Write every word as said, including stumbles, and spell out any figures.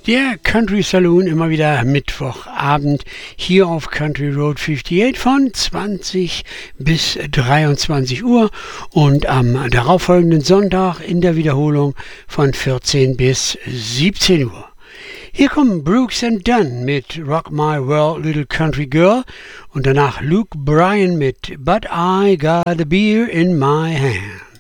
Der Country Saloon immer wieder Mittwochabend hier auf Country Road achtundfünfzig von zwanzig bis dreiundzwanzig Uhr und am darauffolgenden Sonntag in der Wiederholung von vierzehn bis siebzehn Uhr. Hier kommen Brooks and Dunn mit Rock My World Little Country Girl und danach Luke Bryan mit But I Got a Beer in My Hand.